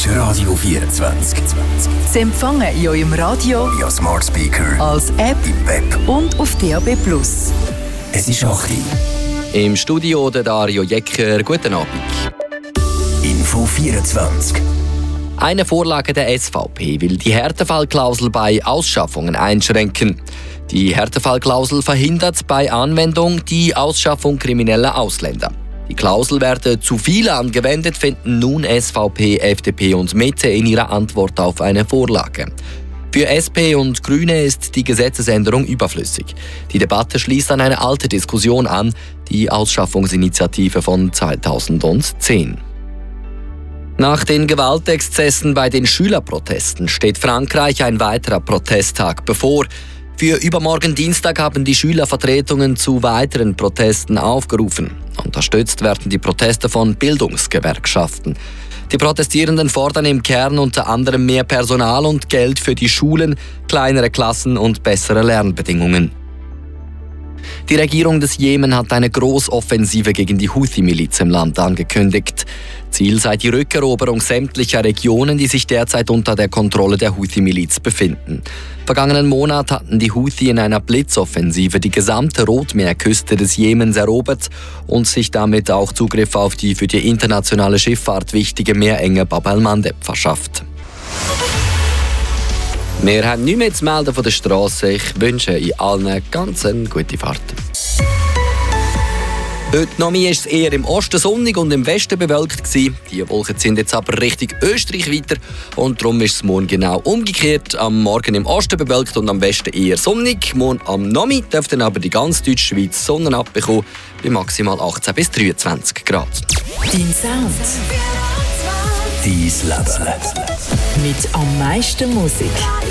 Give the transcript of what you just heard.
ist Radio 24. Sie empfangen in eurem Radio, via Smart Speaker, als App im Web und auf DAB+. Es ist 8 Uhr. Im Studio der Dario Jecker. Guten Abend. Info 24. Eine Vorlage der SVP will die Härtefallklausel bei Ausschaffungen einschränken. Die Härtefallklausel verhindert bei Anwendung die Ausschaffung krimineller Ausländer. Die Klausel werde zu viel angewendet, finden nun SVP, FDP und Mitte in ihrer Antwort auf eine Vorlage. Für SP und Grüne ist die Gesetzesänderung überflüssig. Die Debatte schließt an eine alte Diskussion an, die Ausschaffungsinitiative von 2010. Nach den Gewaltexzessen bei den Schülerprotesten steht Frankreich ein weiterer Protesttag bevor. Für übermorgen Dienstag haben die Schülervertretungen zu weiteren Protesten aufgerufen. Unterstützt werden die Proteste von Bildungsgewerkschaften. Die Protestierenden fordern im Kern unter anderem mehr Personal und Geld für die Schulen, kleinere Klassen und bessere Lernbedingungen. Die Regierung des Jemen hat eine Großoffensive gegen die Houthi-Miliz im Land angekündigt. Ziel sei die Rückeroberung sämtlicher Regionen, die sich derzeit unter der Kontrolle der Houthi-Miliz befinden. Vergangenen Monat hatten die Houthi in einer Blitzoffensive die gesamte Rotmeerküste des Jemens erobert und sich damit auch Zugriff auf die für die internationale Schifffahrt wichtige Meerenge Bab el-Mandeb verschafft. Wir haben nichts mehr zu melden von der Straße. Ich wünsche in allen ganz eine gute Fahrt. Heute noch ist es eher im Osten sonnig und im Westen bewölkt gewesen. Die Wolken sind jetzt aber Richtung Österreich weiter und darum ist es morgen genau umgekehrt. Am Morgen im Osten bewölkt und am Westen eher sonnig. Morgen am Nachmittag dürfte dann aber die ganze Deutschschweiz Sonne abbekommen bei maximal 18 bis 23 Grad. Dein Sound. Dein Leben. Mit am meisten Musik.